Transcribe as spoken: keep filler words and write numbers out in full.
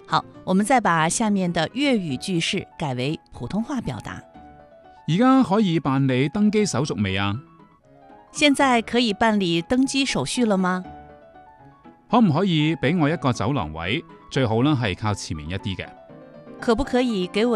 好，我們再把下面的粵語句式改為普通話表達。 而家可以辦理登機手續未啊？ 現在可以辦理登機手續了嗎？ 可唔可以俾我一個走廊位？最好呢係靠前面一啲嘅。 可不可以給我